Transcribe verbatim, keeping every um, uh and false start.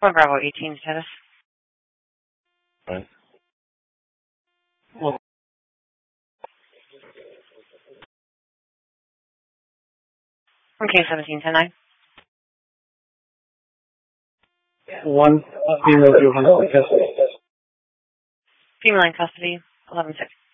One Bravo eighteen status. Right. Well, From K seventeen ten nine. one uh, female due on custody. Female in custody, eleven six.